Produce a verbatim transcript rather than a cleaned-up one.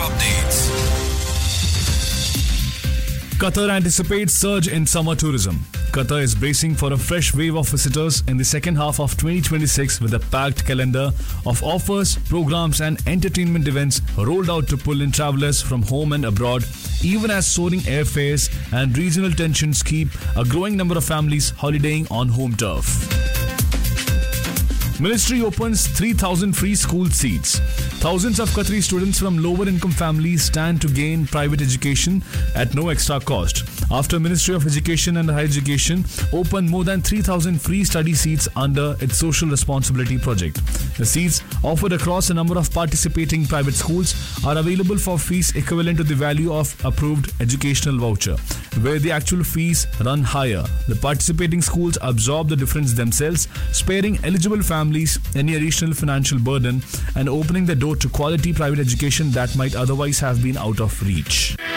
updates. Qatar anticipates surge in summer tourism. Qatar is bracing for a fresh wave of visitors in the second half of twenty twenty-six with a packed calendar of offers, programs and entertainment events rolled out to pull in travelers from home and abroad, even as soaring airfares and regional tensions keep a growing number of families holidaying on home turf. Ministry opens three thousand free school seats. Thousands of Qatari students from lower income families stand to gain private education at no extra cost. After Ministry of Education and Higher Education opened more than three thousand free study seats under its social responsibility project. The seats offered across a number of participating private schools are available for fees equivalent to the value of approved educational voucher, where the actual fees run higher. The participating schools absorb the difference themselves, sparing eligible families any additional financial burden and opening the door to quality private education that might otherwise have been out of reach.